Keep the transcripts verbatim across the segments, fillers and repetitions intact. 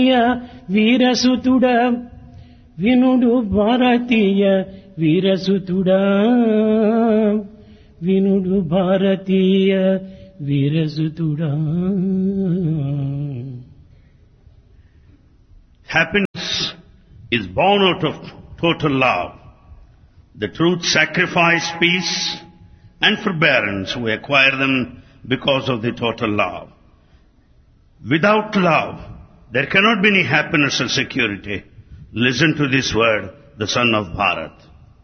వీరసుతుడ వినుడు భారతీయ వీరసుతుడా వినుడు భారతీయ వీరసుతుడా. Happiness is born out of total love. The truth, sacrifice, peace and forbearance, we acquire them because of the total love. Without love, there cannot be any happiness or security. Listen to this word, the son of Bharat.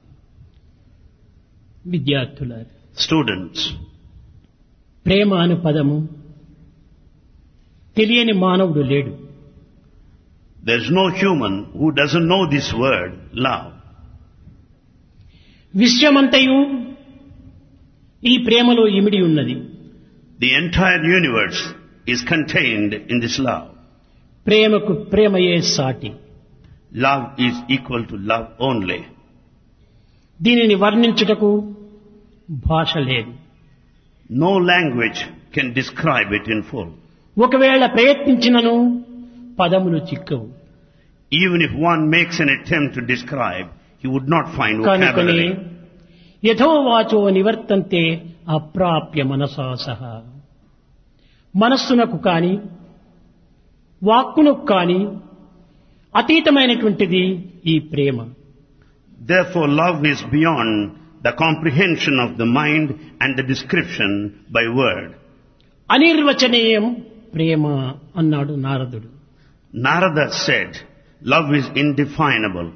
విద్యార్థులారా, Students, ప్రేమ అను పదము తెలియని మానవుడు లేడు. there is no human who doesn't know this word, love. విశ్వమంతయు ఈ ప్రేమలో ఇమిడి ఉన్నది. The entire universe is contained in this love. ప్రేమకు ప్రేమయే సాటి. Love is equal to love only. దీనిని వర్ణించుటకు భాష లేదు. No language can describe it in full. ఒకవేళ ప్రయత్నించినను పదములు చిక్కవు. Even if one makes an attempt to describe, he would not find కనుకనే vocabulary. యథోవాచో నివర్తంతే అప్రాప్య మనసా సహా. మనస్సునకు కాని వాక్కునకు కాని అతీతమైనటువంటిది ఈ ప్రేమ. Therefore, love is beyond the comprehension of the mind and the description by word. అనిర్వచనీయం ప్రేమ అన్నాడు నారదుడు. Narada said, love is indefinable.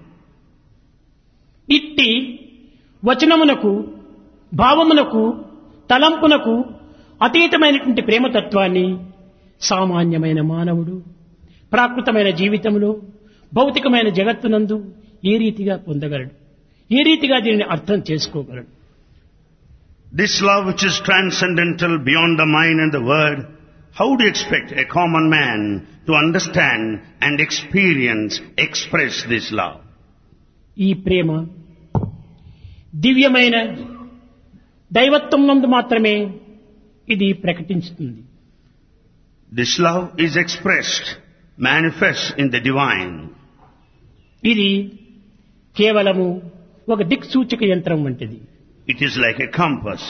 ఇట్టి వచనమునకు భావమునకు తలంపునకు అతీతమైనటువంటి ప్రేమతత్వాన్ని సామాన్యమైన మానవుడు ప్రాకృతమైన జీవితంలో భౌతికమైన జగత్తునందు ఏ రీతిగా పొందగలడు, ఏ రీతిగా దీనిని అర్థం చేసుకోగలడు? This love which is transcendental beyond the mind and the word, how do you expect a common man to understand and experience, express this love? ఈ ప్రేమ దివ్యమైన దైవత్వం నందు మాత్రమే ఇది ప్రకటించుతుంది. This love is expressed, manifest in the divine. ఇది కేవలము ఒక దిక్సూచక యంత్రం వంటిది. It is like a compass.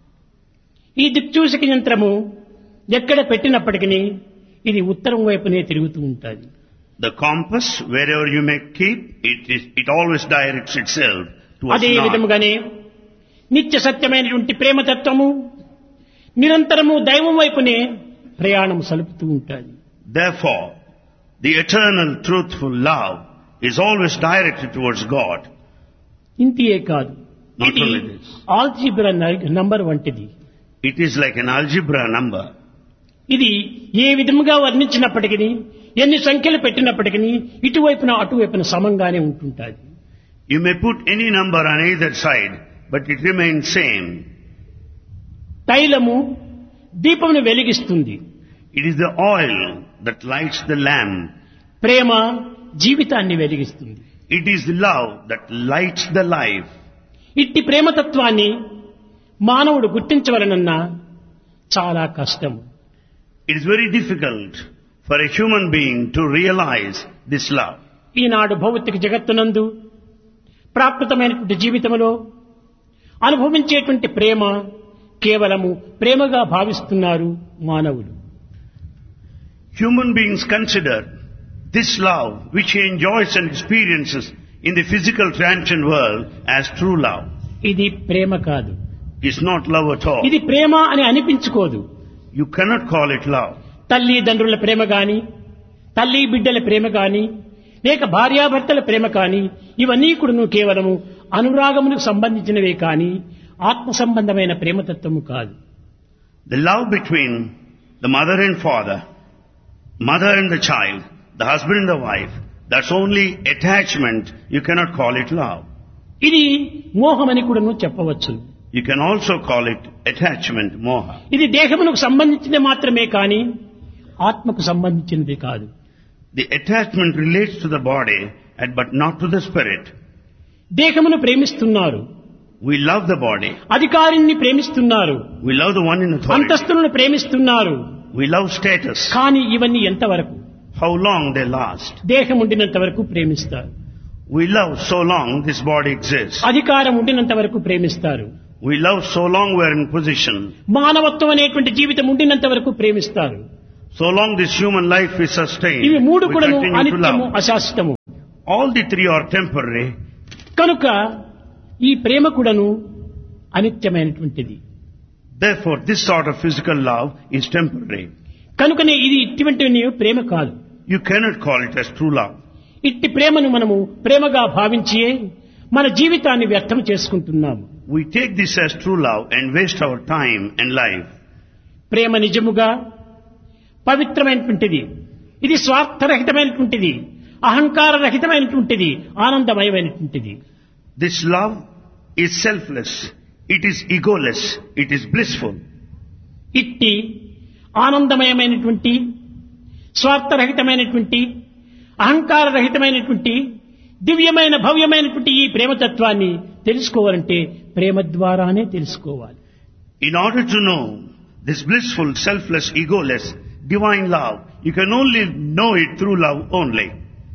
ఈ దిక్సూచక యంత్రము ఎక్కడ పెట్టినప్పటికీ ఇది ఉత్తరం వైపునే తిరుగుతూ ఉంటుంది. The compass, wherever you may keep, it is, it always directs itself towards అదే north. విధముగానే నిత్య సత్యమైనటువంటి ప్రేమతత్వము నిరంతరము దైవం వైపునే ప్రయాణం సలుపుతూ ఉంటుంది. Therefore, the eternal truthful love is always directed towards God. ఇంతియే కాదు, Not ఇది only this. ఆల్జీబ్రా నంబర్ వంటిది. It is like an algebra number. ఇది ఏ విధముగా వర్ణించినప్పటికీ ఎన్ని సంఖ్యలు పెట్టినప్పటికీ ఇటువైపున అటువైపున సమంగానే ఉంటుంటుంది. You may put any number on either side, but it remains same. తైలము దీపమును వెలిగిస్తుంది. It is the oil that lights the lamp. ప్రేమ జీవితాన్ని వెలిగిస్తుంది. It is the love that lights the life. ఇట్టి ప్రేమతత్వాన్ని మానవుడు గుర్తించవలనన్నా చాలా కష్టం. It is very difficult for a human being to realize this love. ఈనాడు భౌతిక జగత్తునందు ప్రాకృతమైనటువంటి జీవితంలో అనుభవించేటువంటి ప్రేమ కేవలము ప్రేమగా భావిస్తున్నారు మానవులు. Human beings consider this love which he enjoys and experiences in the physical transient world as true love. ఇది ప్రేమ కాదు. It's not love at all. ఇది ప్రేమ అని అనిపించుకోదు. You cannot call it love. తల్లిదండ్రుల ప్రేమ గాని, తల్లి బిడ్డల ప్రేమ గాని, లేక భార్యాభర్తల ప్రేమ కాని, ఇవన్నీ కూడా కేవలము అనురాగములకు సంబంధించినవే కాని ఆత్మ సంబంధమైన ప్రేమతత్వము కాదు. The love between the mother and father, mother and the child, the husband and the wife, that's only attachment. You cannot call it love. ఇది మోహమని కూడా చెప్పవచ్చు. You can also call it attachment, moha. ఇది దేహమునకు సంబంధించినది మాత్రమే కాని ఆత్మకు సంబంధించినది కాదు. The attachment relates to the body and but not to the spirit. దేహమును ప్రేమిస్తున్నారు, We love the body. అధికారిని ప్రేమిస్తున్నారు, We love the one in authority. అంతస్తులను ప్రేమిస్తున్నారు. We love status. కానీ ఇవన్నీ ఎంతవరకు? how long they last. దేహం ఉండినంత వరకు ప్రేమిస్తారు. We love so long this body exists. అధికారం ఉండినంత వరకు ప్రేమిస్తారు. We love so long we are in position. మానవత్వం అనేటువంటి జీవితం ఉండినంత వరకు ప్రేమిస్తారు. So long this human life is sustained, ఇవి మూడు we కూడాను continue to అనిత్యము love. అశాశ్వతము. All the three are temporary. కనుక ఈ ప్రేమ కూడాను అనిత్యమైనటువంటిది. Therefore, this sort of physical love is temporary. కనుకనే ఇది ఇటువంటి ప్రేమ కాదు. You cannot call it as true love. ఇట్టి ప్రేమను మనము ప్రేమగా భావించి మన జీవితాన్ని వ్యర్థం చేసుకుంటున్నాము. We take this as true love and waste our time and life. ప్రేమ నిజముగా పవిత్రమైనటువంటిది. ఇది స్వార్థరహితమైనటువంటిది, అహంకార రహితమైనటువంటిది, ఆనందమయమైనటువంటిది. This love is selfless. It is egoless. It is blissful. ఇట్టి ఆనందమయమైనటువంటి, స్వార్థరహితమైనటువంటి, అహంకార రహితమైనటువంటి, దివ్యమైన భవ్యమైనటువంటి ఈ ప్రేమతత్వాన్ని తెలుసుకోవాలంటే ప్రేమ ద్వారానే తెలుసుకోవాలి. In order to know this blissful, selfless, egoless, divine love, you can only know it through love only.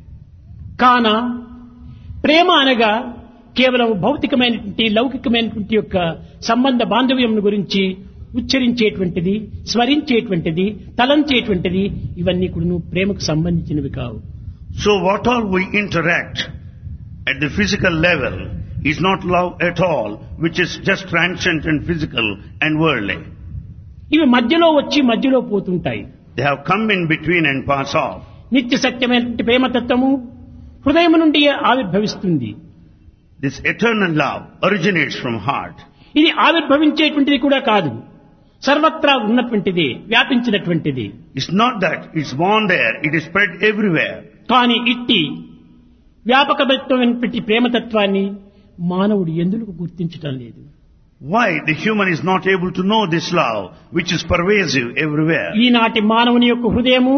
కాన ప్రేమ అనగా కేవలం భౌతికమైనటువంటి, లౌకికమైనటువంటి యొక్క సంబంధ బాంధవ్యం గురించి ఉచ్చరించేటువంటిది, స్మరించేటువంటిది, తలంచేటువంటిది, ఇవన్నీ కూడా ప్రేమకు సంబంధించినవి కావు. So what all we interact at the physical level is not love at all, which is just transient and physical and worldly. ఇవి మధ్యలో వచ్చి మధ్యలో పోతుంటాయి. They have come in between and pass off. నిత్య సత్యమైనటువంటి ప్రేమతత్వము హృదయం నుండి ఆవిర్భవిస్తుంది. This eternal love originates from heart. ఇది ఆవిర్భవించేటువంటిది కూడా కాదు, సర్వత్రా ఉన్నటువంటిది, వ్యాపించినటువంటిది. It's not that it's born there, it is spread everywhere. కానీ ఇట్టి వ్యాపకమైనటువంటి ప్రేమతత్వాన్ని మానవుడు ఎందుకు గుర్తించటం లేదు? Why the human is not able to know this love, which is pervasive everywhere? ఈనాటి మానవుని యొక్క హృదయము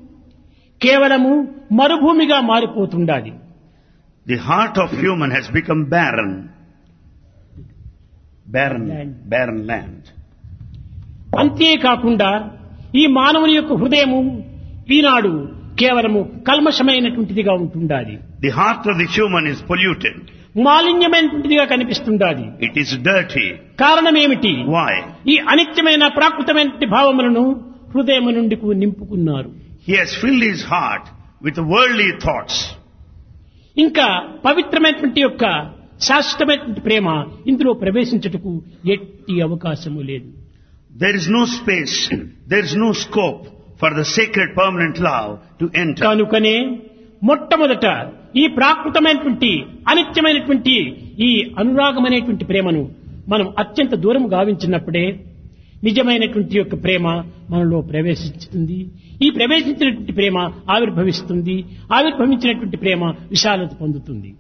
కేవలము మరుభూమిగా మారిపోతుండాలి. The heart of human has become barren. Barren, Land. barren land. అంతేకాకుండా ఈ మానవుని యొక్క హృదయము ఈనాడు కేవలము కల్మషమైనటువంటిదిగా ఉంటుండాలి. The heart of the human is polluted. మాలిన్యమైనటువంటిదిగా కనిపిస్తుండాలి. It is dirty. కారణం ఏమిటి? Why? ఈ అనిత్యమైన ప్రాకృతమైన భావములను హృదయం నుండి నింపుకున్నారు. He has filled his heart with worldly thoughts. ఇంకా పవిత్రమైనటువంటి యొక్క శాశ్వతమైనటువంటి ప్రేమ ఇందులో ప్రవేశించుటకు ఎట్టి అవకాశము లేదు. There is no space, there is no scope for the sacred permanent love to enter. కనుకనే మొట్టమొదట ఈ ప్రాకృతమైనటువంటి అనిత్యమైనటువంటి ఈ అనురాగమైనటువంటి ప్రేమను మనం అత్యంత దూరం గావించినప్పుడే నిజమైనటువంటి యొక్క ప్రేమ మనలో ప్రవేశిస్తుంది. ఈ ప్రవేశించినటువంటి ప్రేమ ఆవిర్భవిస్తుంది. ఆవిర్భవించినటువంటి ప్రేమ విశాలత పొందుతుంది.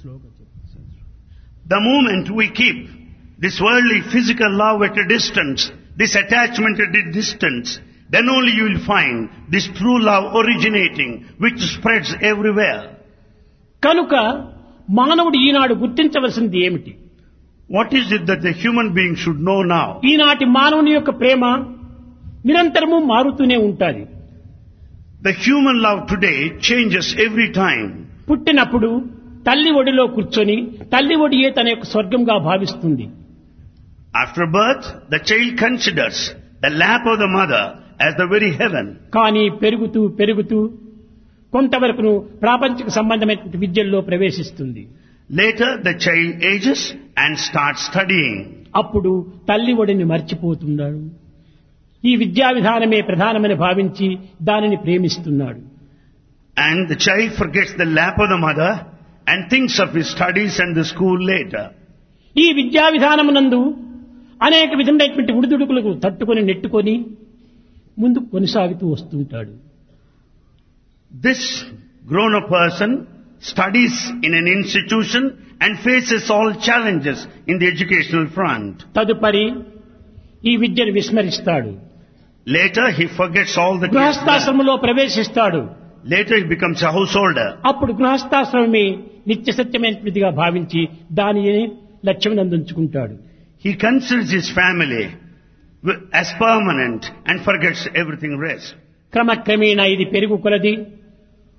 The moment we keep this worldly physical love at a distance, this attachment at a distance, then only you will find this true love originating, which spreads everywhere. కనుక మానవుడు ఈనాడు గుర్తించవలసింది ఏమిటి? What is it that the human being should know now? ఈనాటి మానవుని యొక్క ప్రేమ నిరంతరము మారుతూనే ఉంటుంది. The human love today changes every time. పుట్టినప్పుడు తల్లి ఒడిలో కూర్చొని తల్లి ఒడియే తన యొక్క స్వర్గంగా భావిస్తుంది. After birth, the child considers the lap of the mother as the very heaven. కానీ పెరుగుతూ పెరుగుతూ కొంతవరకు ప్రాపంచిక సంబంధమైనటువంటి విద్యల్లో ప్రవేశిస్తుంది. Later, the child ages and starts studying. అప్పుడు తల్లి ఒడిని మర్చిపోతున్నాడు. ఈ విద్యా విధానమే ప్రధానమని భావించి దానిని ప్రేమిస్తున్నాడు. And the child forgets the lap of the mother and thinks of his studies and the school later. ఈ విద్యా విధానమునందు అనేక విధమైనటువంటి ఉడిదుడుకులకు తట్టుకొని నెట్టుకొని ముందుకు కొనసాగుతూ వస్తుంటాడు. This grown-up person studies in an institution and faces all challenges in the educational front. తదుపరి ఈ విద్యను విస్మరిస్తాడు. Later he forgets all the గృహస్థాశ్రమంలో ప్రవేశిస్తాడు. Later he becomes a householder. అప్పుడు గృహస్థాశ్రమమే నిత్య సత్యమైనదిగా భావించి దానిని లక్ష్యం అందించుకుంటాడు. He considers his family as permanent and forgets everything rest. క్రమక్రమేణా ఇది పెరుగు కొలది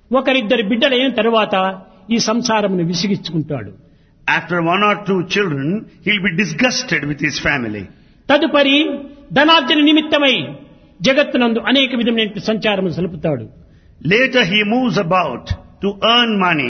ఒకరిద్దరు బిడ్డలైన తరువాత ఈ సంసారమును విసిగించుకుంటాడు. After one or two children, he'll be disgusted with his family. తదుపరి ధనార్జన నిమిత్తమై జగత్తునందు అనేక విధమైన సంచారము సలుపుతాడు. Later he moves about to earn money.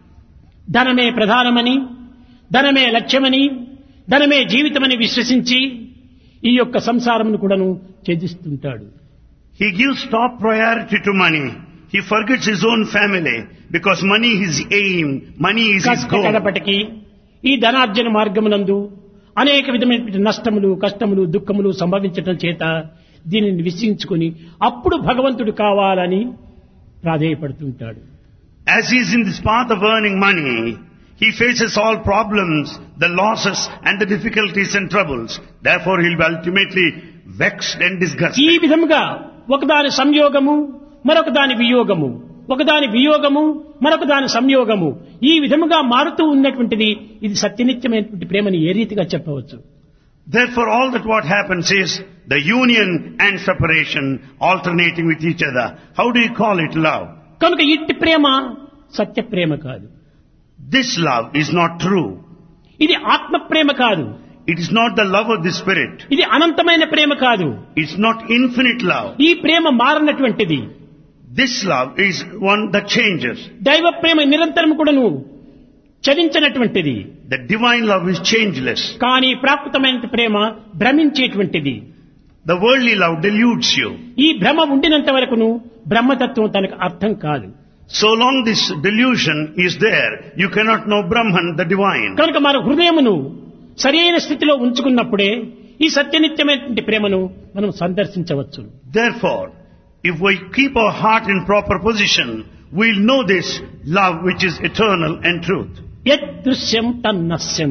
ధనమే ప్రధానమని, ధనమే లక్ష్యమని, ధనమే జీవితమని విశ్వసించి ఈ యొక్క సంసారమును కూడాను ఛేదిస్తుంటాడు. He gives top priority to money. He forgets his own family because money is his aim, money is his goal. కష్టపడపటికి ఈ ధనార్జన మార్గమునందు అనేక విధమైన నష్టములు, కష్టములు, దుఃఖములు సంభవించటం చేత దీనిని విశ్వించుకుని అప్పుడు భగవంతుడు కావాలని ప్రాధేయపడుతుంటాడు. As he is in this path of earning money, he faces all problems, the losses and the difficulties and troubles. Therefore he will be ultimately vexed and disgusted. ఈ విధముగా ఒకదాని సంయోగము, మరొక దాని వియోగము, ఒకదాని వియోగము, మరొక దాని సంయోగము, ఈ విధముగా మారుతూ ఉన్నటువంటిది ఇది సత్యనిత్యమైనటువంటి ప్రేమని ఏ రీతిగా చెప్పవచ్చు? Therefore all that what happens is the union and separation alternating with each other. How do you call it love? కనుక ఇట్టి ప్రేమ సత్య ప్రేమ కాదు. This love is not true. ఇది ఆత్మ ప్రేమ కాదు. It is not the love of the spirit. ఇది అనంతమైన ప్రేమ కాదు. It's not infinite love. ఈ ప్రేమ మారనటువంటిది. This love is one that changes. దైవ ప్రేమ నిరంతరం కూడాను చలించినటువంటిది. The divine love is changeless. కానీ ప్రాకృతమైన ప్రేమ భ్రమించేటువంటిది. The worldly love deludes you. ఈ భ్రమ ఉండినంత వరకును బ్రహ్మతత్వం తనకు అర్థం కాదు. So long this delusion is there, you cannot know Brahman, the divine. కనుక మన హృదయమును సరైన స్థితిలో ఉంచుకున్నప్పుడే ఈ సత్యనిత్యమైనటువంటి ప్రేమను మనం సందర్శించవచ్చు. Therefore, if we keep our heart in proper position, we'll know this love which is eternal and truth. యదృశ్యం తన్నస్యం.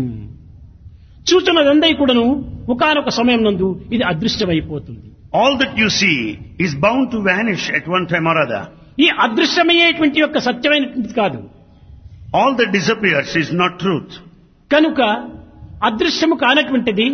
చూచున్నదందై కూడాను ఒకానొక సమయం నందు ఇది అదృశ్యమైపోతుంది. All that you see is bound to vanish at one time or other. ఈ అదృశ్యమయ్యేటువంటి యొక్క సత్యమైనటువంటిది కాదు. All that disappears is not truth. కనుక అదృశ్యము కానటువంటిది,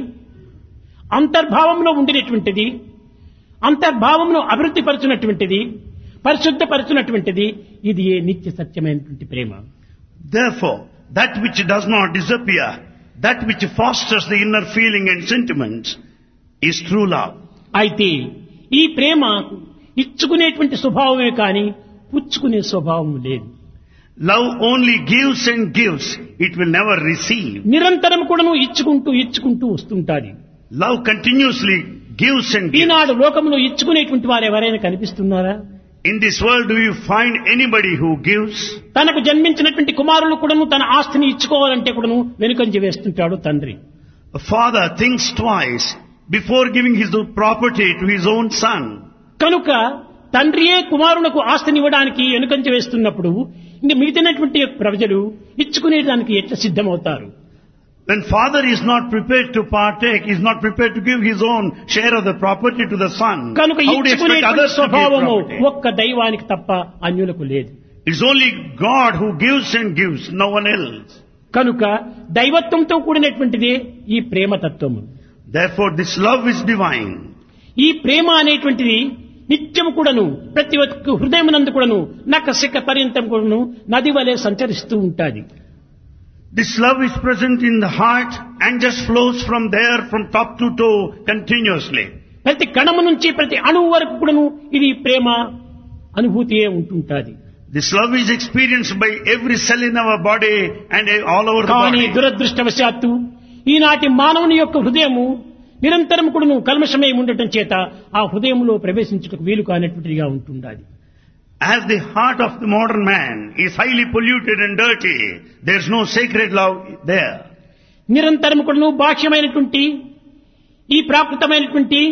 అంతర్భావంలో ఉండినటువంటిది, అంతర్భావంలో అభివృద్ధి పరచునటువంటిది, పరిశుద్ధపరచునటువంటిది ఇది ఏ నిత్య సత్యమైనటువంటి ప్రేమ. Therefore, that which does not disappear, that which fosters the inner feeling and sentiments is true love. అయితే ఈ ప్రేమ ఇచ్చుకునేటువంటి స్వభావమే కానీ పుచ్చుకునే స్వభావం లేదు. Love only gives and gives, it will never receive. నిరంతరం కూడాను ఇచ్చుకుంటూ ఇచ్చుకుంటూ వస్తుంటాది. Love continuously gives and gives. ఈనాడు లోకంలో ఇచ్చుకునేటువంటి వారు ఎవరైనా కనిపిస్తున్నారా? In this world, do you find anybody who gives? తనకు జన్మించినటువంటి కుమారులు కూడాను తన ఆస్తిని ఇచ్చుకోవాలంటే కూడాను వెనుకంజ వేస్తుంటాడు తండ్రి. A father thinks twice before giving his property to his own son. కనుక తండ్రియే కుమారులకు ఆస్తిని ఇవ్వడానికి వెనుకంజ వేస్తున్నప్పుడు ఇంక మిగిలినటువంటి ప్రజలు ఇచ్చుకునేదానికి ఎట్లా సిద్ధమవుతారు? When father is not prepared to partake, is not prepared to give his own share of the property to the son, కనుక how do you expect ఇచ్చుకునేటువంటి others to give స్వభావము property? ఒక్క దైవానికి తప్ప అన్యులకు లేదు. It's only God who gives and gives, no one else. కనుక దైవత్వంతో కూడినటువంటిదే ఈ ప్రేమతత్వము. Therefore this love is divine. ఈ ప్రేమ అనేటువంటిది నిత్యము కూడాను ప్రతి ఒక్క హృదయమునందు కూడాను నఖశిఖ పర్యంతం కూడాను నది వలె సంచరిస్తూ ఉంటాది. This love is present in the heart and just flows from there from top to toe continuously. ప్రతి కణము నుంచి ప్రతి అణువు వరకు కూడాను ఇది ప్రేమ అనుభూతియే ఉంటుంటాది. This love is experienced by every cell in our body and all over the కానీ body. దురదృష్టవశాత్తు ఈనాటి మానవుని యొక్క హృదయము నిరంతరం కూడాను కల్మషమై ఉండటం చేత ఆ హృదయంలో ప్రవేశించుటకు వీలు కానటువంటిదిగా ఉంటుండాలి. As the heart of the modern man is highly polluted and dirty, there is no sacred love there. నిరంతరం కూడాను బాహ్యమైనటువంటి ఈ ప్రాకృతమైనటువంటి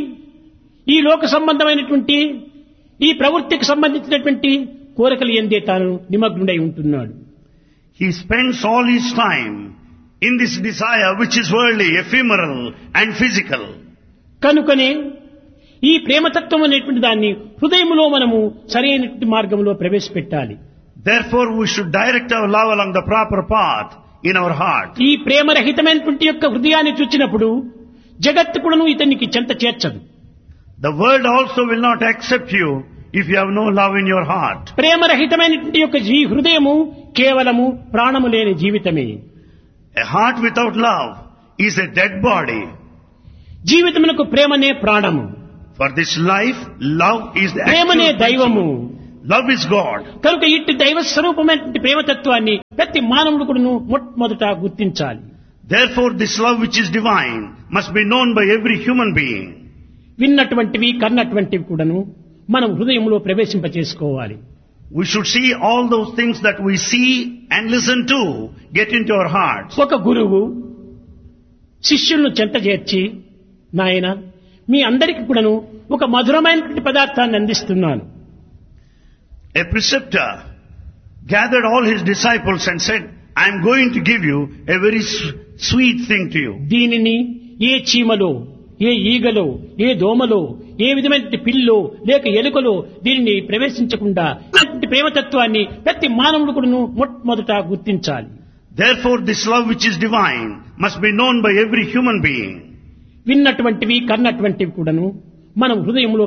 ఈ లోక సంబంధమైనటువంటి ఈ ప్రవృత్తికి సంబంధించినటువంటి కోరికలు ఎందే తాను నిమగ్నుడై ఉంటున్నాడు. He spends all his time in this desire which is worldly, ephemeral and physical. కనుకనే ఈ ప్రేమతత్వం అనేటువంటి దాన్ని హృదయంలో మనము సరైనటువంటి మార్గంలో ప్రవేశపెట్టాలి. Therefore we should direct our love along the proper path in our heart. ఈ ప్రేమరహితమైనటువంటి యొక్క హృదయాన్ని చూచినప్పుడు జగత్తు కూడాను ఇతనికి చెంత చేర్చదు. The world also will not accept you if you have no love in your heart. ప్రేమరహితమైనటువంటి యొక్క ఈ హృదయము కేవలము ప్రాణము లేని జీవితమే. A heart without love is a dead body. జీవితమునకు ప్రేమనే ప్రాణము. For this life, love is the ప్రేమనే actual దైవము. principle. Love is God. కనుక ఇట్టి దైవ స్వరూపమైనటువంటి ప్రేమతత్వాన్ని ప్రతి మానవుడు కూడాను మొట్టమొదట గుర్తించాలి. Therefore, this love which is divine must be known by every human being. విన్నటువంటివి కన్నటువంటివి కూడాను మనం హృదయంలో ప్రవేశింపచేసుకోవాలి. We should see all those things that we see and listen to get into our hearts. ఒక గురువు శిష్యులను చెంత చేర్చి, నాయన మీ అందరికీ కూడాను ఒక మధురమైనటువంటి పదార్థాన్ని అందిస్తున్నాను. A preceptor gathered all his disciples and said, I am going to give you a very sweet thing to you. దీనిని ఏ చీమలో, ఏ ఈగలో, ఏ దోమలో, ఏ విధమైన పిల్లో లేక ఎలుకలో దీనిని ప్రవేశించకుండా ఇలాంటి ప్రేమతత్వాన్ని ప్రతి మానవుడు కూడాను మొట్టమొదట గుర్తించాలి. Therefore, this love which is divine must be known by every human being. విన్నటువంటివి కన్నటువంటివి కూడాను మనం హృదయంలో